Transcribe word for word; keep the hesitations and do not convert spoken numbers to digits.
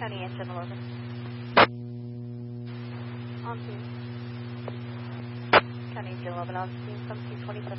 County engine eleven. On scene. County engine eleven on scene, come two twenty-seven.